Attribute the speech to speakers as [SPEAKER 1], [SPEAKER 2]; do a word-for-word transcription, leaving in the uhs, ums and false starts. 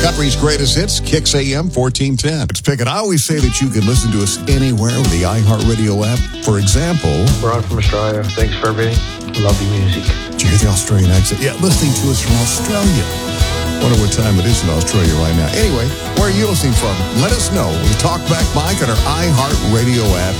[SPEAKER 1] Country's greatest hits, Kicks A M fourteen ten. It's Pickett. I always say that you can listen to us anywhere with the iHeartRadio app. For example,
[SPEAKER 2] Ron from Australia. Thanks for everything. Love your music.
[SPEAKER 1] Did you hear the Australian accent? Yeah, listening to us from Australia. Wonder what time it is in Australia right now. Anyway, where are you listening from? Let us know with the Talkback Mike on our iHeartRadio app.